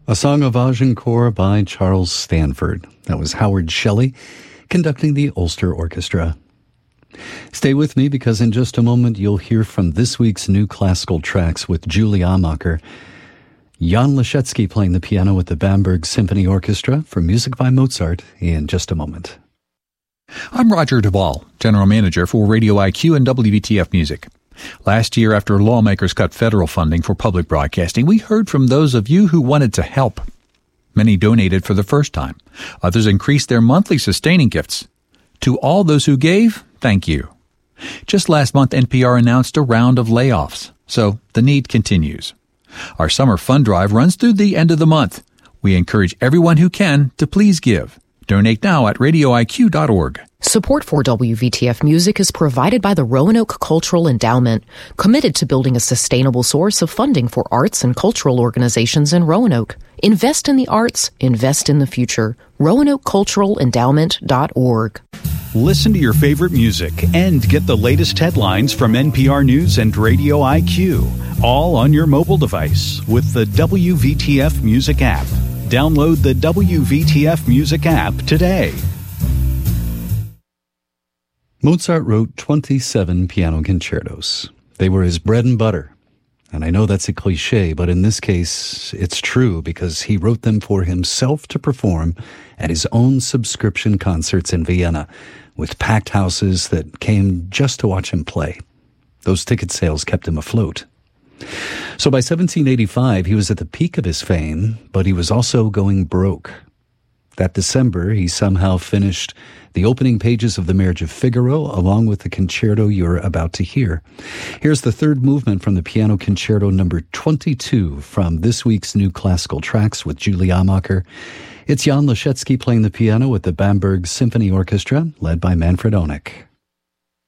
A Song of Agincourt by Charles Stanford. That was Howard Shelley conducting the Ulster Orchestra. Stay with me because in just a moment you'll hear from this week's new classical tracks with Julie Amacher. Jan Leschetski playing the piano with the Bamberg Symphony Orchestra for music by Mozart in just a moment. I'm Roger Duvall, General Manager for Radio IQ and WVTF Music. Last year, after lawmakers cut federal funding for public broadcasting, we heard from those of you who wanted to help. Many donated for the first time. Others increased their monthly sustaining gifts. To all those who gave, thank you. Just last month, NPR announced a round of layoffs, so the need continues. Our summer fund drive runs through the end of the month. We encourage everyone who can to please give. Donate now at radioiq.org. Support for WVTF Music is provided by the Roanoke Cultural Endowment, committed to building a sustainable source of funding for arts and cultural organizations in Roanoke. Invest in the arts, invest in the future. RoanokeCulturalEndowment.org. Listen to your favorite music and get the latest headlines from NPR News and Radio IQ, all on your mobile device with the WVTF Music app. Download the WVTF Music app today. Mozart wrote 27 piano concertos. They were his bread and butter. And I know that's a cliche, but in this case, it's true because he wrote them for himself to perform at his own subscription concerts in Vienna with packed houses that came just to watch him play. Those ticket sales kept him afloat. So by 1785, he was at the peak of his fame, but he was also going broke. That December, he somehow finished the opening pages of The Marriage of Figaro, along with the concerto you're about to hear. Here's the third movement from the Piano Concerto number 22 from this week's new classical tracks with Julie Amacher. It's Jan Leschetski playing the piano with the Bamberg Symphony Orchestra, led by Manfred Oehnig.